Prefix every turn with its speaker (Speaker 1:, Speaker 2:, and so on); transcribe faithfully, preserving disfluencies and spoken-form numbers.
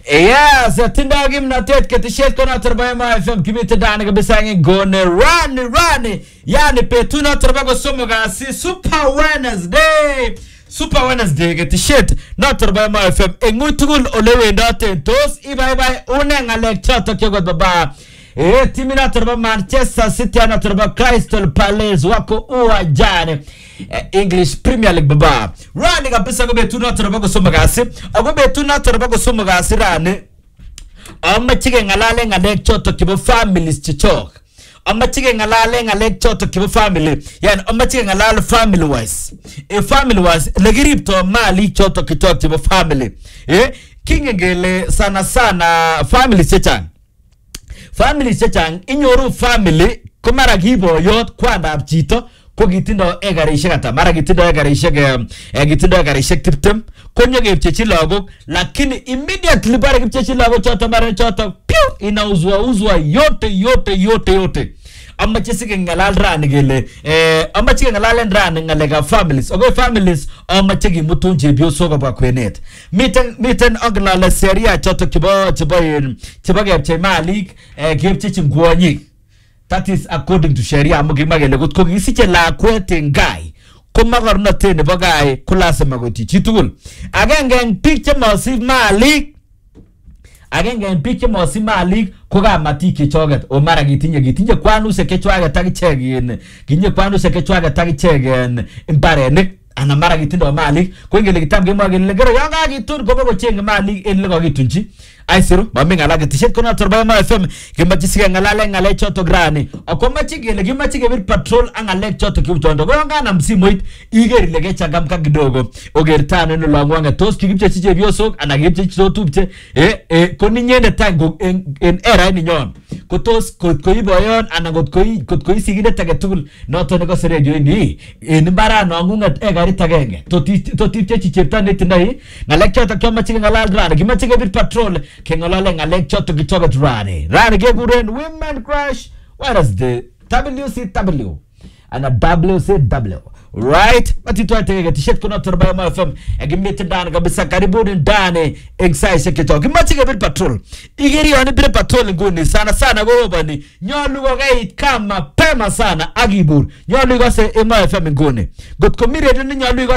Speaker 1: Yes, tinda kimnatet ketisiet konoto bo Emo F M kimite dani kabisa ngone run run yani petu noto bo somo kasi Super Wednesday Super Wednesday ketisiet noto bo Emo F M engutugul ole wendote tos ibai bai une ngalek choto kyogot baba eh timu noto bo Manchester City noto bo Crystal Palace wako uwajani English Premier League baba rani kabisa kubetu noto bo somo kasi agobetu noto bo somo kasi rani amma chige ngalale ngalek choto kibo families chichok amma chige ngalale ngalek choto kibo family yani amma chige ngalale family wise e family wise legiripto mali choto kichok kibo family eh kingengele sana sana family chechang family chechang inyoru family kumara gibo yot kwanda chito ko gitindo egarishek ata mara gitindo egarishek eh gitindo egarishek tiptem konyo gepchechi lagok lakini immediately bare gepchechi lagok choto mara choto piu inauzwa uzwa yote yote yote yote amma chesige ngalal rani gele eh amma chige ngalal rani ngalega families ogo families amma chigi mutunje biosoga ba kwenet miten miten oglala seria choto kibo chibo chibo gepche malik eh gepchechi ngwonyi. That is according to Sharia. Mugimagele gut ko gisiche la kwete ngai. Kumagornote ne bagay kulasa magoti chitugul. Agenge picture masive malik. Agenge picture masive malik koga matiki choget o mara gitinye gitinye kwanu se kechwaga tagichegen. Ginye kwanu se kechwaga tagichegen imbarene ana mara gitindo malik ko ngele gitamge magele gero yanga gitur ko bogo chenge malik en lego gitunchi. Aisiru maminga la getishet kono torba Emo F M kimachisiga ngalale ngale choto grani akomachigele kimachige bir patrol angale choto kibutondo ko ngana msimu it igeri lege chagamka kidogo ogertane no lwangwanga tos kigipche chiche biosok anagipche chicho tupche eh eh koni nyende tango en en era ni nyon ko tos ko ko iboyon anagot ko ko ko isigide tagetugul noto ne ko seredio ni en bara no ngunga egari tagenge to to tipche chiche tane tindai ngale choto kimachige ngalal grani kimachige bir patrol kengolale ngalek choto kichogot rani rani geguren women crush what is the W C W and a W C W right but it wante get shit kono torba Emo F M egimete dan kabisa karibuni ndani exercise kichogo kimachige bil patrol igeri oni bil patrol nguni sana sana go bani nyolu go gait kama pema sana agibur nyolu go se Emo F M nguni got komire ni nyolu